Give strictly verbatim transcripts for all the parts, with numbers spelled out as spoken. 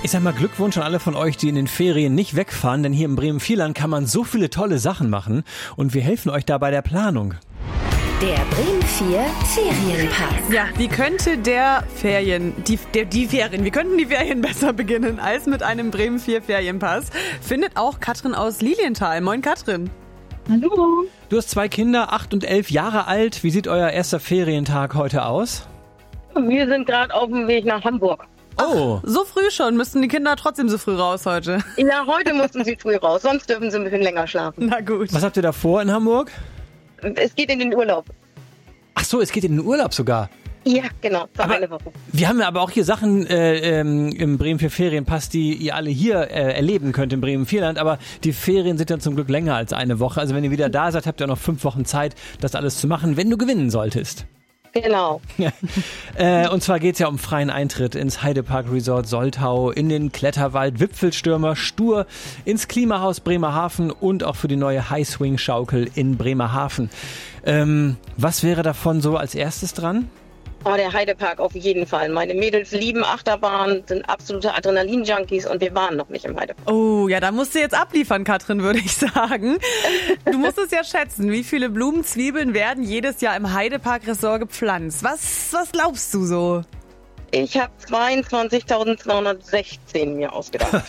Ich sag mal Glückwunsch an alle von euch, die in den Ferien nicht wegfahren, denn hier im Bremen-Vierland kann man so viele tolle Sachen machen und wir helfen euch da bei der Planung. Der Bremen vier Ferienpass. Ja, wie könnte der Ferien, die, der, die Ferien, wie könnten die Ferien besser beginnen als mit einem Bremen vier Ferienpass? Findet auch Katrin aus Lilienthal. Moin Katrin. Hallo. Du hast zwei Kinder, acht und elf Jahre alt. Wie sieht euer erster Ferientag heute aus? Wir sind gerade auf dem Weg nach Hamburg. Oh. So früh schon, müssten die Kinder trotzdem so früh raus heute? Ja, heute mussten sie früh raus, sonst dürfen sie ein bisschen länger schlafen. Na gut. Was habt ihr da vor in Hamburg? Es geht in den Urlaub. Ach so, es geht in den Urlaub sogar. Ja, genau, für Aber eine Woche. Wir haben ja aber auch hier Sachen äh, ähm, im Bremen vier Ferienpass, die ihr alle hier äh, erleben könnt im Bremen-Vierland. Aber die Ferien sind dann zum Glück länger als eine Woche. Also wenn ihr wieder da seid, habt ihr auch noch fünf Wochen Zeit, das alles zu machen, wenn du gewinnen solltest. Genau. äh, und zwar geht's ja um freien Eintritt ins Heidepark Resort Soltau, in den Kletterwald Wipfelstürmer Stur, ins Klimahaus Bremerhaven und auch für die neue Highswing-Schaukel in Bremerhaven. Ähm, was wäre davon so als erstes dran? Oh, der Heidepark auf jeden Fall. Meine Mädels lieben Achterbahn, sind absolute Adrenalin-Junkies und wir waren noch nicht im Heidepark. Oh, ja, da musst du jetzt abliefern, Katrin, würde ich sagen. Du musst es ja schätzen, wie viele Blumenzwiebeln werden jedes Jahr im Heidepark-Ressort gepflanzt? Was, was glaubst du so? Ich habe zweiundzwanzigtausendzweihundertsechzehn mir ausgedacht.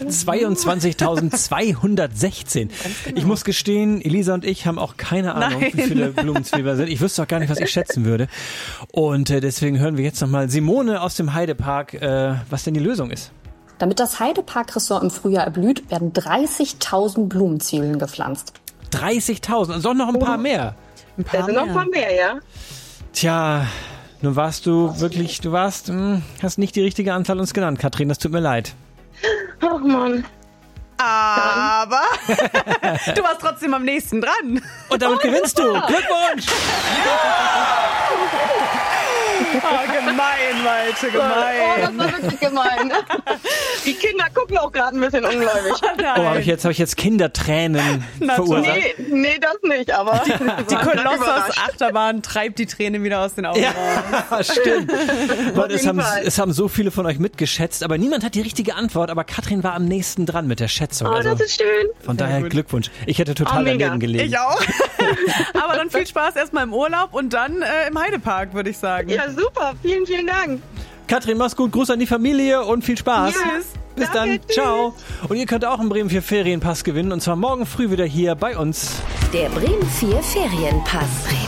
zweiundzwanzigtausendzweihundertsechzehn. Genau. Ich muss gestehen, Elisa und ich haben auch keine Ahnung, Nein. wie viele Blumenzwiebeln sind. Ich wüsste auch gar nicht, was ich schätzen würde. Und äh, deswegen hören wir jetzt nochmal Simone aus dem Heidepark, äh, was denn die Lösung ist. Damit das Heidepark-Ressort im Frühjahr erblüht, werden dreißigtausend Blumenzwiebeln gepflanzt. dreißigtausend, also noch ein paar mehr. Ein paar Da sind noch ein paar mehr, ja? Tja, nun warst du wirklich, du warst, mh, hast nicht die richtige Anzahl uns genannt, Katrin, das tut mir leid. Ach Mann. Aber du warst trotzdem am nächsten dran. Und damit oh, gewinnst du. Glückwunsch! Oh, gemein, Malte, gemein. Oh, das war wirklich gemein. Die Kinder gucken auch gerade ein bisschen ungläubig. Oh, habe ich jetzt, hab ich jetzt Kindertränen verursacht? Nee, nee, das nicht, aber... Die Kolossos-Achterbahn treibt die Tränen wieder aus den Augen ja, raus. Stimmt. Weil es, haben, Fall. es haben so viele von euch mitgeschätzt, aber niemand hat die richtige Antwort. Aber Katrin war am nächsten dran mit der Schätzung. Oh, also, das ist schön. von daher gut. Glückwunsch. Ich hätte total Oh, mega. daneben gelegen. Ich auch. Aber dann viel Spaß erstmal im Urlaub und dann äh, im Heidepark, würde ich sagen. Ja, super. Vielen, vielen Dank. Katrin, mach's gut. Gruß an die Familie und viel Spaß. Ja. Bis Danke, dann. tschüss. Ciao. Und ihr könnt auch einen Bremen vier Ferienpass gewinnen und zwar morgen früh wieder hier bei uns. Der Bremen vier Ferienpass.